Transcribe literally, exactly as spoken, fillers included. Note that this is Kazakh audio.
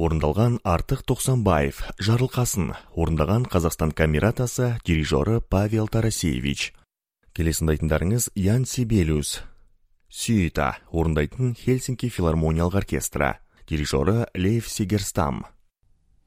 орындалған Артық Тоқсанбаев, Жарылқасын, орындаған Қазақстан камератасы, дирижері Павел Тарасевич. Келесін айтындарыңыз Ян Сибелиус. Сүйіта, орындайтын Хельсинки филармониялық оркестра, дирижері Лейф Сигерстам.